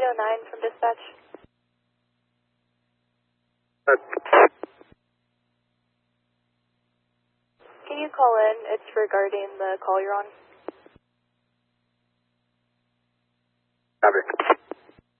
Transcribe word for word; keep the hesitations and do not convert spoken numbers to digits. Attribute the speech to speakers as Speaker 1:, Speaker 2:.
Speaker 1: oh nine from dispatch.
Speaker 2: Uh,
Speaker 1: Can you call in? It's regarding the call you're on.
Speaker 2: copy.